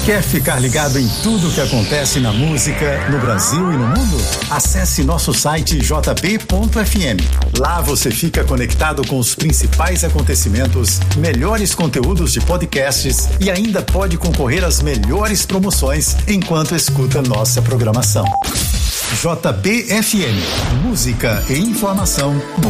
Quer ficar ligado em tudo o que acontece na música, no Brasil e no mundo? Acesse nosso site jb.fm. Lá você fica conectado com os principais acontecimentos, melhores conteúdos de podcasts e ainda pode concorrer às melhores promoções enquanto escuta nossa programação. JBFM, música e informação do